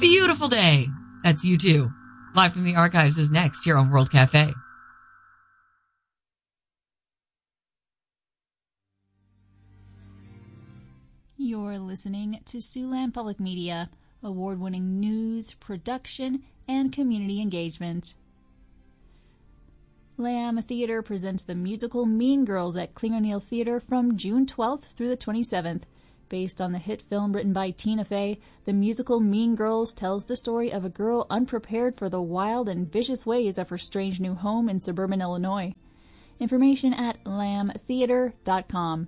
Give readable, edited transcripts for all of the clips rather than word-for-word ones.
Beautiful day. That's you too. Live from the archives is next here on World Cafe. You're listening to Siouxland Public Media, award-winning news, production, and community engagement. Lamb Theater presents the musical Mean Girls at Klinger Neal Theater from June 12th through the 27th. Based on the hit film written by Tina Fey, the musical Mean Girls tells the story of a girl unprepared for the wild and vicious ways of her strange new home in suburban Illinois. Information at lambtheater.com.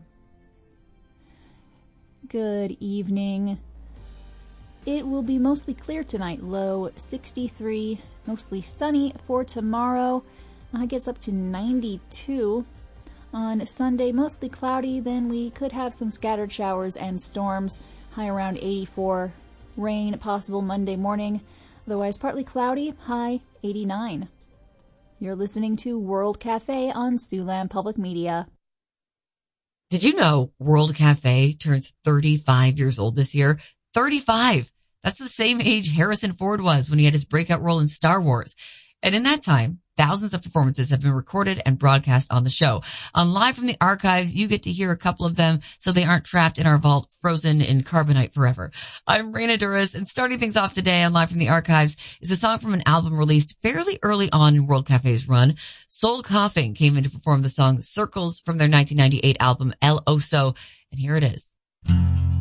Good evening. It will be mostly clear tonight, low 63, mostly sunny for tomorrow. It gets up to 92. On Sunday, mostly cloudy, then we could have some scattered showers and storms, high around 84. Rain possible Monday morning, otherwise partly cloudy, high 89. You're listening to World Cafe on Siouxland Public Media. Did you know World Cafe turns 35 years old this year? 35! That's the same age Harrison Ford was when he had his breakout role in Star Wars. And in that time, thousands of performances have been recorded and broadcast on the show. On Live from the Archives, you get to hear a couple of them so they aren't trapped in our vault, frozen in carbonite forever. I'm Raina Duras, and starting things off today on Live from the Archives is a song from an album released fairly early on in World Cafe's run. Soul Coughing came in to perform the song Circles from their 1998 album El Oso, and here it is.